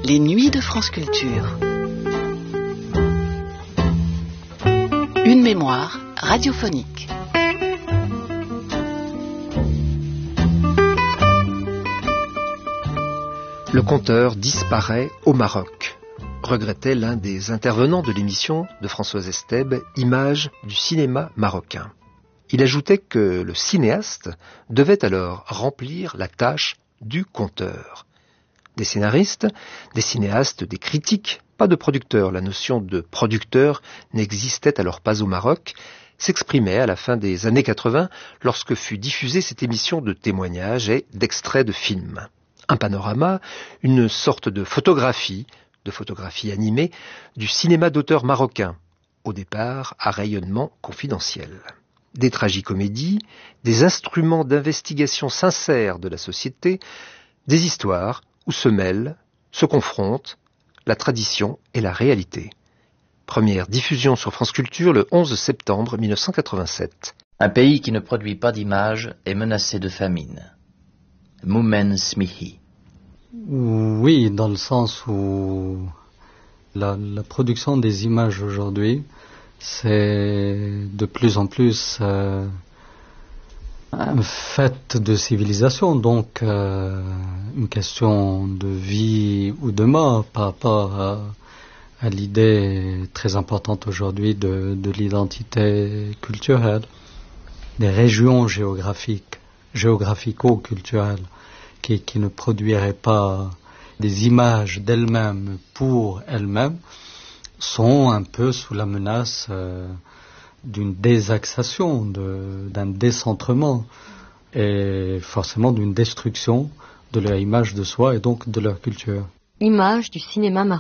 Les nuits de France Culture. Une mémoire radiophonique. Le conteur disparaît au Maroc, regrettait l'un des intervenants de l'émission de Françoise Estèbe, Images du cinéma marocain. Il ajoutait que le cinéaste devait alors remplir la tâche du conteur. Des scénaristes, des cinéastes, des critiques, pas de producteurs. La notion de producteur n'existait alors pas au Maroc, s'exprimait à la fin des années 80 lorsque fut diffusée cette émission de témoignages et d'extraits de films. Un panorama, une sorte de photographie animée du cinéma d'auteur marocain, au départ à rayonnement confidentiel. Des tragicomédies, des instruments d'investigation sincères de la société, des histoires où se mêlent, se confrontent la tradition et la réalité. Première diffusion sur France Culture le 11 septembre 1987. Un pays qui ne produit pas d'images est menacé de famine. Moumen Smihi. Oui, dans le sens où la production des images aujourd'hui, c'est de plus en plus un fait de civilisation, donc une question de vie ou de mort par rapport à l'idée très importante aujourd'hui de l'identité culturelle, des régions géographico-culturelles qui ne produiraient pas des images d'elles-mêmes pour elles-mêmes, sont un peu sous la menace d'une désaxation, d'un décentrement et forcément d'une destruction de leur image de soi et donc de leur culture. Images du cinéma marocain.